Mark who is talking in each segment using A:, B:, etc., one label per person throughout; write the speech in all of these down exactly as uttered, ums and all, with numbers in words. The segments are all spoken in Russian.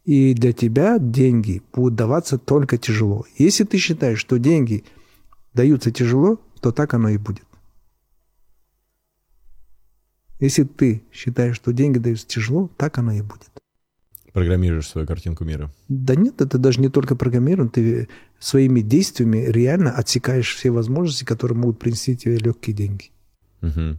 A: И для тебя деньги будут даваться только тяжело. Если ты считаешь, что деньги даются тяжело, то так оно и будет. Если ты считаешь, что деньги даются тяжело, так оно и будет.
B: Программируешь свою картинку мира.
A: Да нет, это даже не только программирование. Ты своими действиями реально отсекаешь все возможности, которые могут принести тебе легкие деньги.
B: Угу.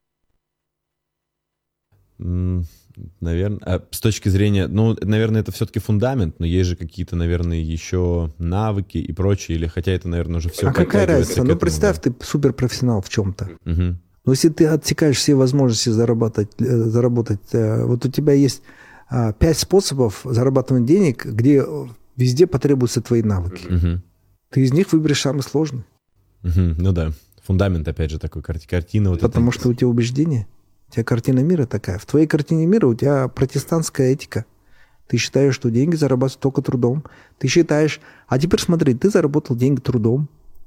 B: Наверное, а с точки зрения, ну, наверное, это все-таки фундамент, но есть же какие-то, наверное, еще навыки и прочее, или хотя это, наверное, уже все.
A: А какая разница? Ну, представь, да? Ты суперпрофессионал в чем-то. Угу. Но если ты отсекаешь все возможности заработать, заработать, вот у тебя есть пять способов зарабатывания денег, где везде потребуются твои навыки. Угу. Ты из них выберешь самый сложный.
B: Угу. Ну да, фундамент, опять же, такой, картина. Вот
A: Потому
B: это...
A: что у тебя убеждения. У тебя картина мира такая. В твоей картине мира у тебя протестантская этика. Ты считаешь, что деньги зарабатываются только трудом. Ты считаешь... А теперь смотри, ты заработал деньги трудом.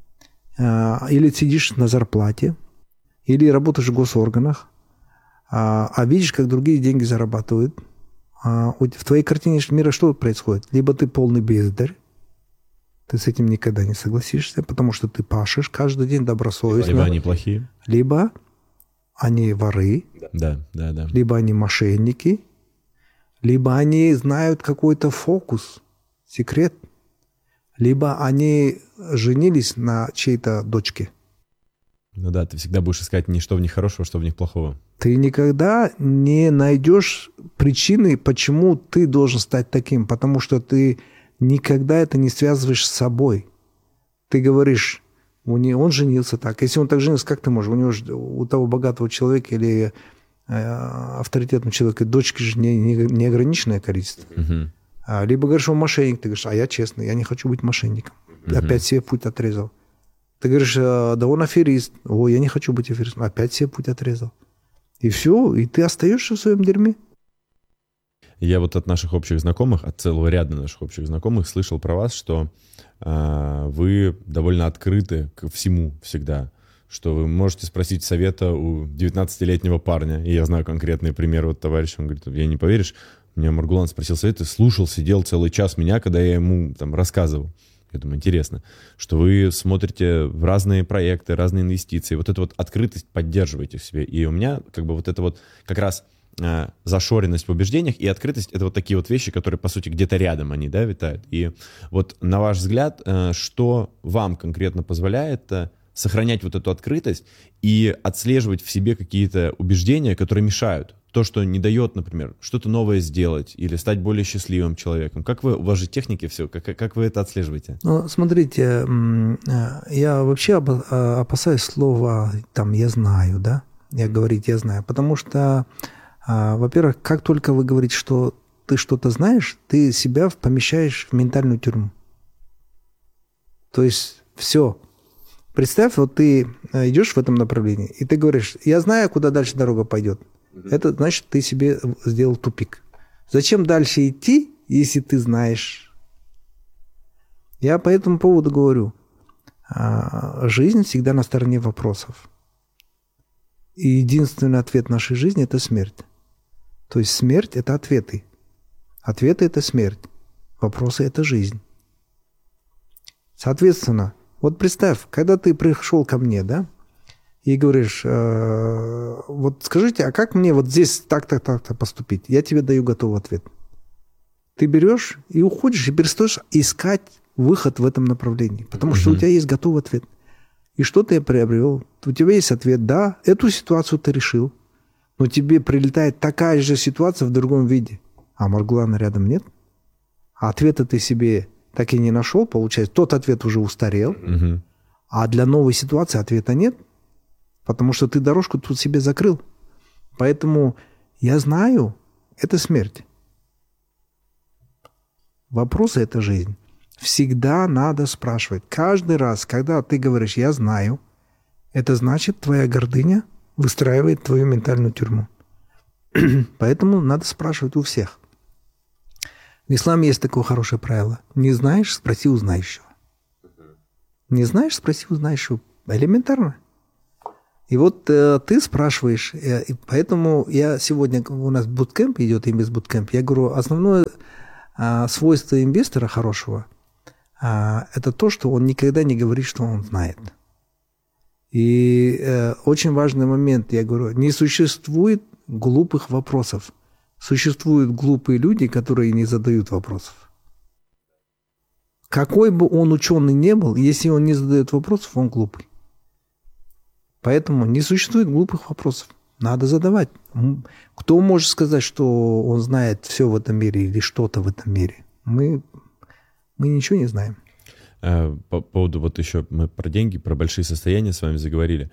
A: Или сидишь на зарплате. Или работаешь в госорганах. А видишь, как другие деньги зарабатывают. В твоей картине мира что происходит? Либо ты полный бездарь. Ты с этим никогда не согласишься, потому что ты пашешь каждый день добросовестно.
B: Либо они плохие.
A: Либо... они воры,
B: да, да, да.
A: Либо они мошенники, либо они знают какой-то фокус, секрет, либо они женились на чьей-то дочке.
B: Ну да, ты всегда будешь искать не что в них хорошего, что в них плохого.
A: Ты никогда не найдешь причины, почему ты должен стать таким, потому что ты никогда это не связываешь с собой. Ты говоришь... Он женился так. Если он так женился, как ты можешь? У него же, у того богатого человека или э, авторитетного человека дочки же не, не, неограниченное количество. Uh-huh. А, либо говоришь, он мошенник, ты говоришь, а я честный, я не хочу быть мошенником. Uh-huh. Опять себе путь отрезал. Ты говоришь, да он аферист. О, я не хочу быть аферистом. Опять себе путь отрезал. И все, и ты остаешься в своем дерьме.
B: Я вот от наших общих знакомых, от целого ряда наших общих знакомых слышал про вас, что э, вы довольно открыты ко всему всегда, что вы можете спросить совета у девятнадцатилетнего парня, и я знаю конкретный пример, вот товарищ, он говорит, я не поверишь, меня Маргулан спросил совета, слушал, сидел целый час меня, когда я ему там рассказывал. Я думаю, интересно, что вы смотрите в разные проекты, разные инвестиции, вот эту вот открытость поддерживаете в себе, и у меня как бы вот это вот как раз... зашоренность в убеждениях и открытость — это вот такие вот вещи, которые, по сути, где-то рядом они, да, витают. И вот на ваш взгляд, что вам конкретно позволяет сохранять вот эту открытость и отслеживать в себе какие-то убеждения, которые мешают? То, что не дает, например, что-то новое сделать или стать более счастливым человеком. Как вы, у вас же техники все, как, как вы это отслеживаете?
A: Ну, смотрите, я вообще опасаюсь слова там «я знаю», да? Я говорить «я знаю», потому что во-первых, как только вы говорите, что ты что-то знаешь, ты себя помещаешь в ментальную тюрьму. То есть все. Представь, вот ты идешь в этом направлении, и ты говоришь, я знаю, куда дальше дорога пойдет. Mm-hmm. Это значит, ты себе сделал тупик. Зачем дальше идти, если ты знаешь? Я по этому поводу говорю. Жизнь всегда на стороне вопросов. И единственный ответ нашей жизни – это смерть. То есть смерть – это ответы. Ответы – это смерть. Вопросы – это жизнь. Соответственно, вот представь, когда ты пришел ко мне, да, и говоришь, э, вот скажите, а как мне вот здесь так-то, так-то поступить? Я тебе даю готовый ответ. Ты берешь и уходишь, и перестаешь искать выход в этом направлении, потому что у тебя есть готовый ответ. И что ты приобрел? У тебя есть ответ, да, эту ситуацию ты решил, но тебе прилетает такая же ситуация в другом виде. А Маргулана рядом нет. А ответа ты себе так и не нашел, получается. Тот ответ уже устарел. Угу. А для новой ситуации ответа нет, потому что ты дорожку тут себе закрыл. Поэтому я знаю, это смерть. Вопросы – это жизнь. Всегда надо спрашивать. Каждый раз, когда ты говоришь «я знаю», это значит, твоя гордыня выстраивает твою ментальную тюрьму. Поэтому надо спрашивать у всех. В исламе есть такое хорошее правило. Не знаешь – спроси у знающего. Не знаешь – спроси у знающего. Элементарно. И вот э, ты спрашиваешь, э, и поэтому я сегодня, у нас буткемп идет, именно буткемп, я говорю, основное а, свойство инвестора хорошего а, – это то, что он никогда не говорит, что он знает. И э, очень важный момент, я говорю, не существует глупых вопросов. Существуют глупые люди, которые не задают вопросов. Какой бы он ученый не был, если он не задает вопросов, он глупый. Поэтому не существует глупых вопросов. Надо задавать. Кто может сказать, что он знает все в этом мире или что-то в этом мире? Мы, мы ничего не знаем.
B: По поводу, вот еще мы про деньги, про большие состояния с вами заговорили.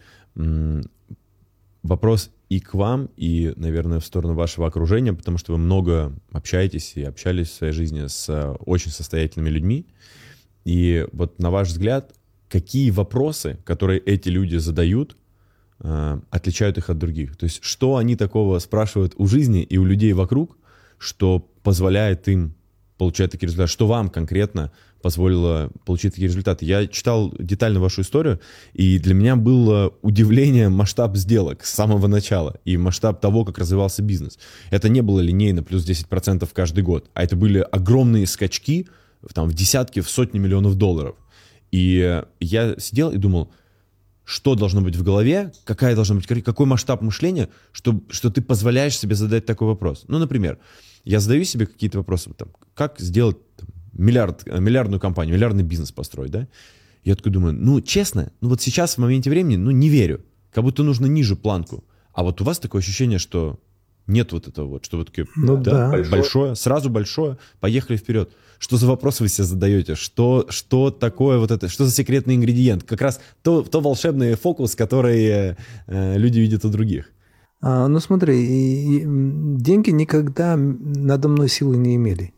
B: Вопрос и к вам, и, наверное, в сторону вашего окружения, потому что вы много общаетесь и общались в своей жизни с очень состоятельными людьми. И вот на ваш взгляд, какие вопросы, которые эти люди задают, отличают их от других? То есть что они такого спрашивают у жизни и у людей вокруг, что позволяет им получать такие результаты? Что вам конкретно позволило получить такие результаты? Я читал детально вашу историю, и для меня было удивление масштаб сделок с самого начала и масштаб того, как развивался бизнес. Это не было линейно плюс десять процентов каждый год, а это были огромные скачки там, в десятки, в сотни миллионов долларов. И я сидел и думал, что должно быть в голове, какая должна быть, какой масштаб мышления, что, что ты позволяешь себе задать такой вопрос. Ну, например, я задаю себе какие-то вопросы, там, как сделать там, миллиард, миллиардную компанию, миллиардный бизнес построить, да? Я такой думаю, ну, честно, ну вот сейчас в моменте времени, ну, не верю, как будто нужно ниже планку. А вот у вас такое ощущение, что нет вот этого вот, что вы такие,
A: ну,
B: да,
A: да.
B: Большое. большое, сразу большое, поехали вперед. Что за вопросы вы себе задаете? Что, что такое вот это? Что за секретный ингредиент? Как раз то, то волшебный фокус, который э, люди видят у других.
A: А, ну смотри, и, и, деньги никогда надо мной силы не имели.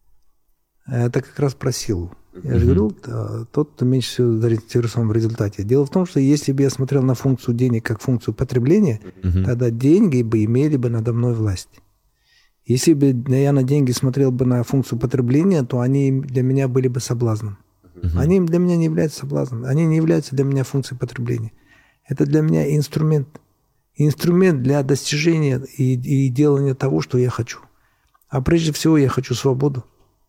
A: Это как раз про силу. Я же говорил, тот, кто меньше всего заинтересован в результате. Дело в том, что если бы я смотрел на функцию денег как функцию потребления, uh-huh. тогда деньги бы имели бы надо мной власть. Если бы я на деньги смотрел бы на функцию потребления, то они для меня были бы соблазном. Uh-huh. Они для меня не являются соблазном. Они не являются для меня функцией потребления. Это для меня инструмент. Инструмент для достижения и, и делания того, что я хочу. А прежде всего я хочу свободу.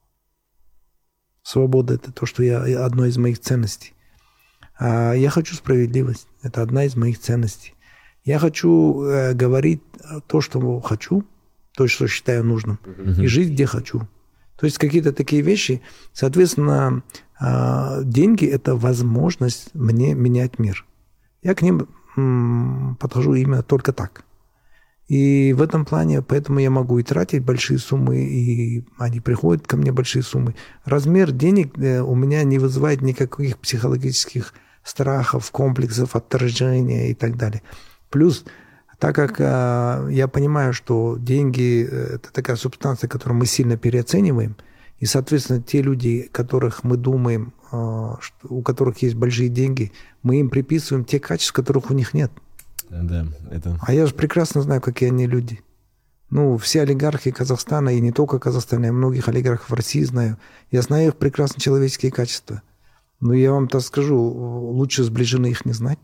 A: Свобода – это то, что я, одно из моих ценностей. А я хочу справедливость. Это одна из моих ценностей. Я хочу э, говорить то, что хочу, то, что считаю нужным, uh-huh. и жить, где хочу. То есть какие-то такие вещи. Соответственно, э, деньги – это возможность мне менять мир. Я к ним м, подхожу именно только так. И в этом плане, поэтому я могу и тратить большие суммы, и они приходят ко мне большие суммы. Размер денег у меня не вызывает никаких психологических страхов, комплексов, отторжения и так далее. Плюс, так как э, я понимаю, что деньги – это такая субстанция, которую мы сильно переоцениваем, и, соответственно, те люди, которых мы думаем, э, что, у которых есть большие деньги, мы им приписываем те качества, которых у них нет.
B: Да, это...
A: А я же прекрасно знаю, какие они люди. Ну, все олигархи Казахстана, и не только Казахстана, я многих олигархов в России знаю. Я знаю их прекрасные человеческие качества. Но я вам так скажу, лучше сближены их не знать.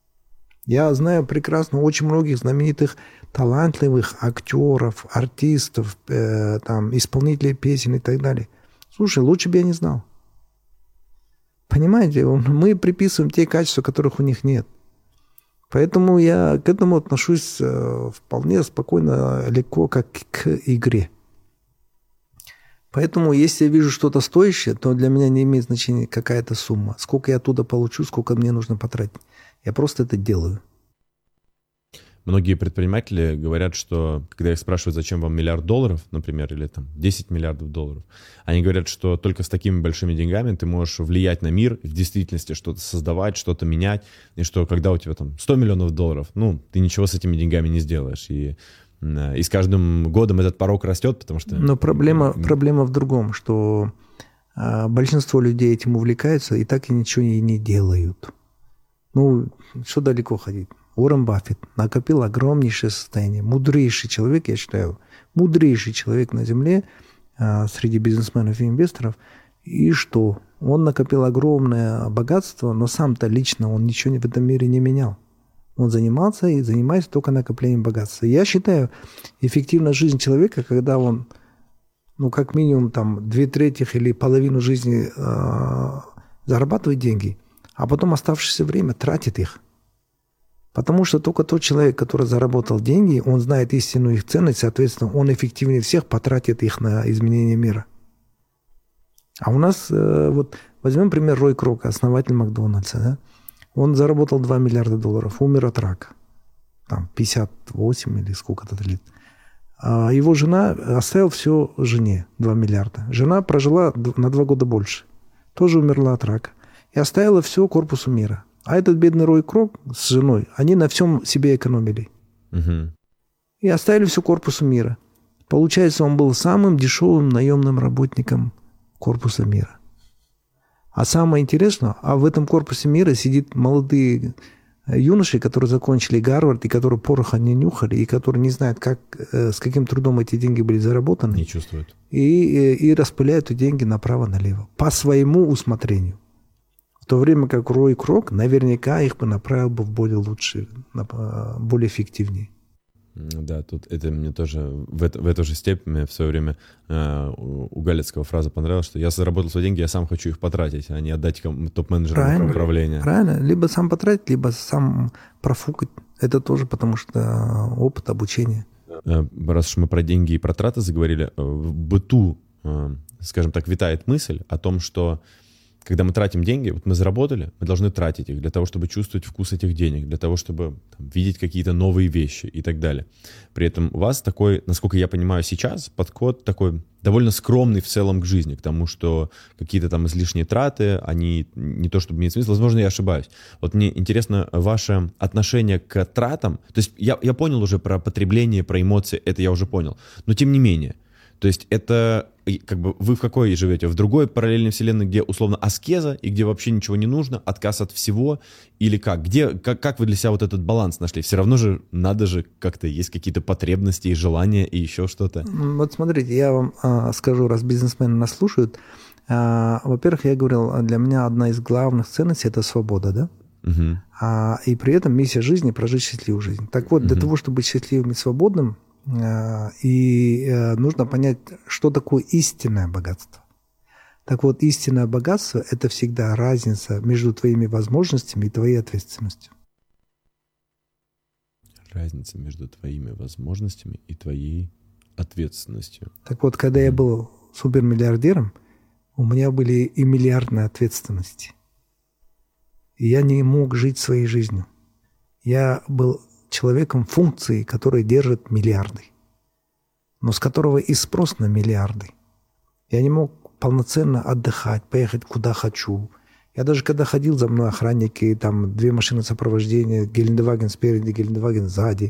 A: Я знаю прекрасно очень многих знаменитых, талантливых актеров, артистов, э, там, исполнителей песен и так далее. Слушай, лучше бы я не знал. Понимаете, мы приписываем те качества, которых у них нет. Поэтому я к этому отношусь вполне спокойно, легко, как к игре. Поэтому, если я вижу что-то стоящее, то для меня не имеет значения какая-то сумма. Сколько я оттуда получу, сколько мне нужно потратить. Я просто это делаю.
B: Многие предприниматели говорят, что когда их спрашивают, зачем вам миллиард долларов, например, или там десять миллиардов долларов, они говорят, что только с такими большими деньгами ты можешь влиять на мир, в действительности что-то создавать, что-то менять, и что когда у тебя там сто миллионов долларов, ну, ты ничего с этими деньгами не сделаешь. И, и с каждым годом этот порог растет, потому что...
A: Но проблема, проблема в другом, что большинство людей этим увлекаются и так и ничего и не делают. Ну, что далеко ходить? Уоррен Баффет накопил огромнейшее состояние. Мудрейший человек, я считаю, мудрейший человек на Земле а, среди бизнесменов и инвесторов. И что? Он накопил огромное богатство, но сам-то лично он ничего в этом мире не менял. Он занимался и занимается только накоплением богатства. Я считаю, эффективная жизнь человека, когда он ну, как минимум, там, две трети или половину жизни э, зарабатывает деньги, а потом оставшееся время тратит их. Потому что только тот человек, который заработал деньги, он знает истинную их ценность, соответственно, он эффективнее всех потратит их на изменение мира. А у нас, э, вот, возьмем пример Рой Крока, основатель Макдональдса. Да? Он заработал два миллиарда долларов, умер от рака. Там пятьдесят восемь или сколько-то лет. А его жена оставила все жене, два миллиарда. Жена прожила на два года больше. Тоже умерла от рака. И оставила все корпусу мира. А этот бедный Рой Крок с женой, они на всем себе экономили.
B: Угу.
A: И оставили все корпусу мира. Получается, он был самым дешевым наемным работником корпуса мира. А самое интересное, а в этом корпусе мира сидят молодые юноши, которые закончили Гарвард, и которые пороха не нюхали, и которые не знают, как, с каким трудом эти деньги были заработаны.
B: Не чувствуют.
A: И, и, и распыляют эти деньги направо-налево. По своему усмотрению. В то время как Рой Крок наверняка их бы направил бы в более лучшие, более эффективнее.
B: Да, тут это мне тоже в, это, в эту же степень мне в свое время э, у Галицкого фраза понравилась, что я заработал свои деньги, я сам хочу их потратить, а не отдать топ-менеджерам управления.
A: Правильно, либо сам потратить, либо сам профукать. Это тоже потому что опыт обучения.
B: Раз уж мы про деньги и про траты заговорили, в быту, скажем так, витает мысль о том, что когда мы тратим деньги, вот мы заработали, мы должны тратить их для того, чтобы чувствовать вкус этих денег, для того, чтобы там, видеть какие-то новые вещи и так далее. При этом у вас такой, насколько я понимаю сейчас, подход такой довольно скромный в целом к жизни, к тому, что какие-то там излишние траты, они не то чтобы имеют смысл, возможно, я ошибаюсь. Вот мне интересно ваше отношение к тратам. То есть я, я понял уже про потребление, про эмоции, это я уже понял. Но тем не менее, то есть это как бы вы в какой живете? В другой параллельной вселенной, где условно аскеза и где вообще ничего не нужно, отказ от всего или как? Где, как, как вы для себя вот этот баланс нашли? Все равно же надо же как-то, есть какие-то потребности и желания и еще что-то.
A: Вот смотрите, я вам а, скажу, раз бизнесмены нас слушают. А, во-первых, я говорил, для меня одна из главных ценностей – это свобода, да?
B: Угу.
A: А, и при этом миссия жизни – прожить счастливую жизнь. Так вот, для угу. того, чтобы быть счастливым и свободным, и нужно понять, что такое истинное богатство. Так вот, истинное богатство – это всегда разница между твоими возможностями и твоей ответственностью.
B: Разница между твоими возможностями и твоей ответственностью.
A: Так вот, когда mm. я был супермиллиардером, у меня были и миллиардные ответственности. И я не мог жить своей жизнью. Я был человеком функции, который держит миллиарды, но с которого и спрос на миллиарды. Я не мог полноценно отдыхать, поехать куда хочу. Я даже когда ходил, за мной охранники, там две машины сопровождения, Гелендваген спереди, Гелендваген сзади.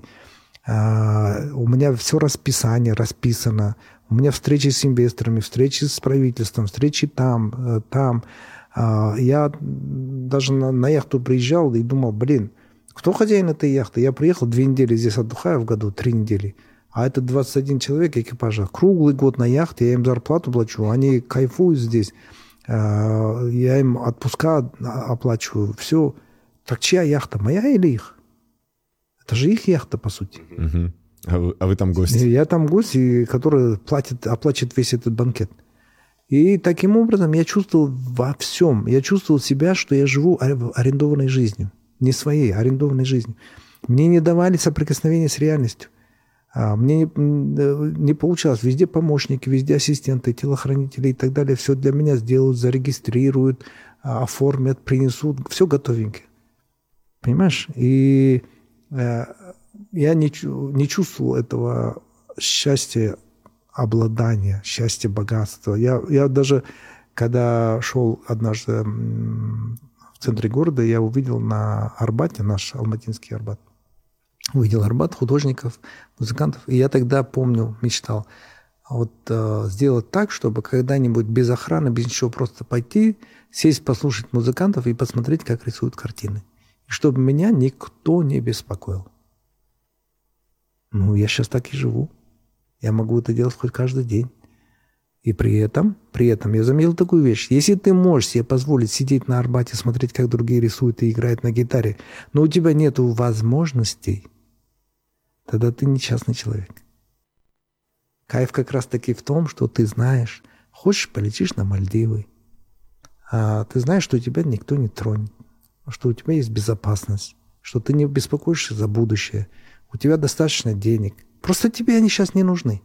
A: А, у меня все расписание расписано. У меня встречи с инвесторами, встречи с правительством, встречи там, там. А, я даже на, на яхту приезжал и думал, блин, кто хозяин этой яхты? Я приехал, две недели здесь отдыхаю в году, три недели. А это двадцать один человек экипажа. Круглый год на яхте, я им зарплату плачу, они кайфуют здесь. Я им отпуска оплачиваю. Все. Так чья яхта? Моя или их? Это же их яхта, по сути.
B: Угу. А, вы, а вы там гость?
A: Я там гость, который платит, оплачивает весь этот банкет. И таким образом я чувствовал во всем. Я чувствовал себя, что я живу арендованной жизнью. Не своей, а арендованной жизнью. Мне не давали соприкосновения с реальностью. Мне не, не получалось. Везде помощники, везде ассистенты, телохранители и так далее. Все для меня сделают, зарегистрируют, оформят, принесут. Все готовенькое. Понимаешь? И я не, не чувствовал этого счастья обладания, счастья богатства. Я, я даже, когда шел однажды в центре города, я увидел на Арбате, наш алматинский Арбат, увидел Арбат, художников, музыкантов. И я тогда, помню, мечтал вот, э, сделать так, чтобы когда-нибудь без охраны, без ничего, просто пойти, сесть, послушать музыкантов и посмотреть, как рисуют картины. И чтобы меня никто не беспокоил. Ну, я сейчас так и живу. Я могу это делать хоть каждый день. И при этом, при этом я заметил такую вещь. Если ты можешь себе позволить сидеть на Арбате, смотреть, как другие рисуют и играют на гитаре, но у тебя нет возможностей, тогда ты не частный человек. Кайф как раз-таки в том, что ты знаешь, хочешь, полетишь на Мальдивы. А ты знаешь, что тебя никто не тронет, что у тебя есть безопасность, что ты не беспокоишься за будущее, у тебя достаточно денег. Просто тебе они сейчас не нужны.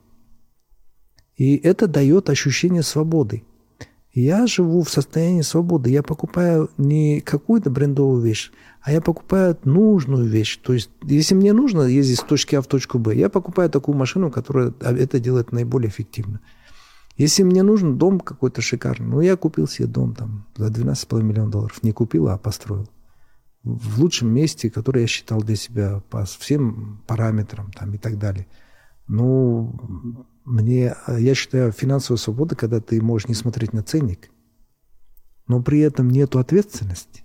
A: И это дает ощущение свободы. Я живу в состоянии свободы. Я покупаю не какую-то брендовую вещь, а я покупаю нужную вещь. То есть, если мне нужно ездить с точки А в точку Б, я покупаю такую машину, которая это делает наиболее эффективно. Если мне нужен дом какой-то шикарный, ну, я купил себе дом там за двенадцать с половиной миллионов долларов. Не купил, а построил. В лучшем месте, которое я считал для себя по всем параметрам там, и так далее. Ну, мне, я считаю, финансовая свобода, когда ты можешь не смотреть на ценник, но при этом нету ответственности.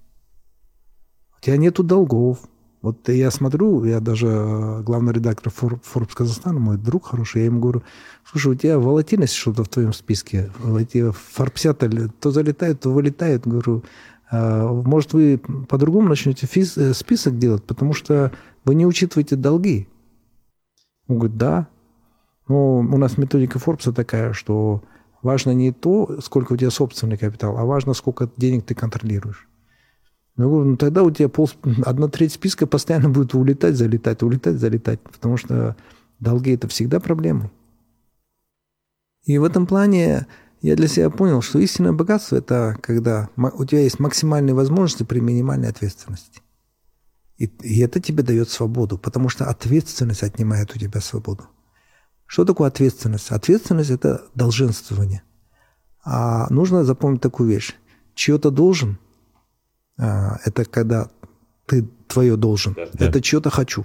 A: У тебя нету долгов. Вот я смотрю, я даже главный редактор Forbes Казахстана, мой друг хороший, я ему говорю, слушай, у тебя волатильность что-то в твоем списке, эти форбсята то залетают, то вылетают. Говорю, может, вы по-другому начнете список делать, потому что вы не учитываете долги. Он говорит, да. Но у нас методика Форбса такая, что важно не то, сколько у тебя собственный капитал, а важно, сколько денег ты контролируешь. Я говорю, ну тогда у тебя пол, одна треть списка постоянно будет улетать, залетать, улетать, залетать, потому что долги – это всегда проблемы. И в этом плане я для себя понял, что истинное богатство – это когда у тебя есть максимальные возможности при минимальной ответственности. И, и это тебе дает свободу, потому что ответственность отнимает у тебя свободу. Что такое ответственность? Ответственность – это долженствование. А нужно запомнить такую вещь. Чье-то должен – это когда ты твое должен. Да, это да. Чье-то хочу.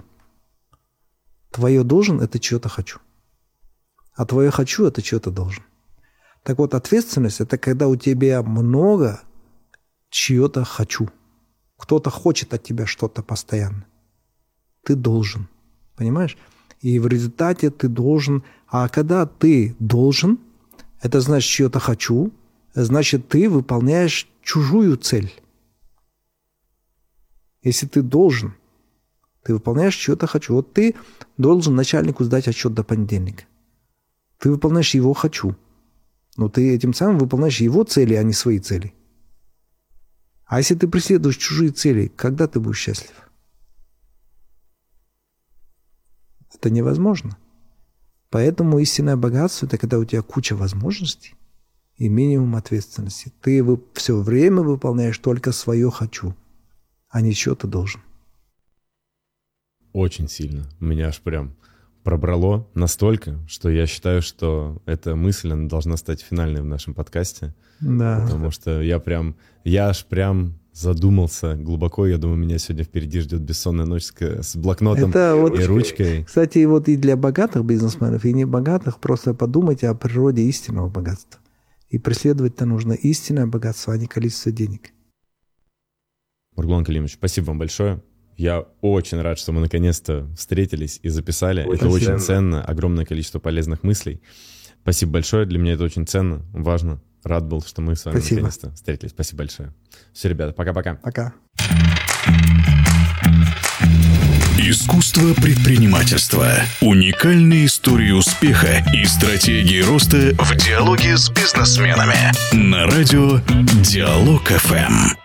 A: Твое должен – это чье-то хочу. А твое хочу – это чье-то должен. Так вот, ответственность – это когда у тебя много чье-то хочу. Кто-то хочет от тебя что-то постоянно. Ты должен. Понимаешь? И в результате ты должен... А когда ты должен, это значит, чье-то хочу, значит, ты выполняешь чужую цель. Если ты должен, ты выполняешь чье-то хочу. Вот ты должен начальнику сдать отчет до понедельника. Ты выполняешь его хочу. Но ты этим самым выполняешь его цели, а не свои цели. А если ты преследуешь чужие цели, когда ты будешь счастлив? Это невозможно. Поэтому истинное богатство – это когда у тебя куча возможностей и минимум ответственности. Ты все время выполняешь только свое «хочу», а не что-то должен.
B: Очень сильно. Меня аж прям пробрало настолько, что я считаю, что эта мысль она должна стать финальной в нашем подкасте.
A: Да.
B: Потому что я прям, я аж прям задумался глубоко. Я думаю, меня сегодня впереди ждет бессонная ночь с, с блокнотом
A: это
B: и
A: вот,
B: ручкой.
A: Кстати, вот и для богатых бизнесменов, и не богатых, просто подумайте о природе истинного богатства. И преследовать-то нужно истинное богатство, а не количество денег.
B: Маргулан Калимович, спасибо вам большое. Я очень рад, что мы наконец-то встретились и записали.
A: Очень
B: это очень
A: ценно.
B: ценно, огромное количество полезных мыслей. Спасибо большое, для меня это очень ценно, важно. Рад был, что мы с вами
A: Спасибо.
B: наконец-то встретились. Спасибо большое. Все, ребята, пока-пока.
A: Пока.
C: Искусство предпринимательства. Уникальные истории успеха и стратегии роста в диалоге с бизнесменами. На радио Диалог эф эм.